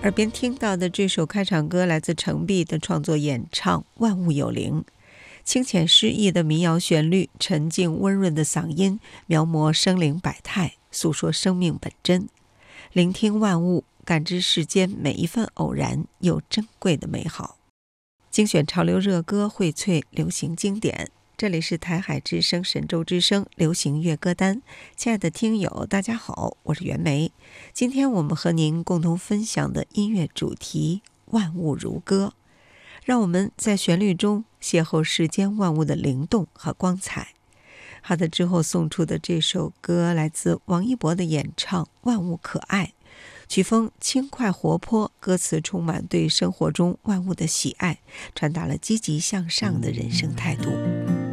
耳边听到的这首开场歌来自程璧的创作演唱《万物有灵》，清浅诗意的民谣旋律，沉静温润的嗓音，描摹生灵百态，诉说生命本真。聆听万物，感知世间每一份偶然又珍贵的美好。精选潮流热歌，荟萃流行经典。这里是台海之声、神州之声流行乐歌单。亲爱的听友，大家好，我是袁梅。今天我们和您共同分享的音乐主题万物如歌，让我们在旋律中邂逅世间万物的灵动和光彩。好的，之后送出的这首歌来自王一博的演唱《万物可爱》，曲风轻快活泼，歌词充满对生活中万物的喜爱，传达了积极向上的人生态度。